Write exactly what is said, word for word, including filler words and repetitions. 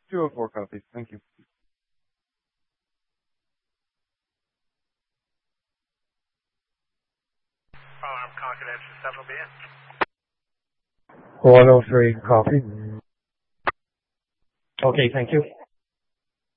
two oh four copy. Thank you. Farm Confidential seven B N. one oh three, copy. Okay, thank you.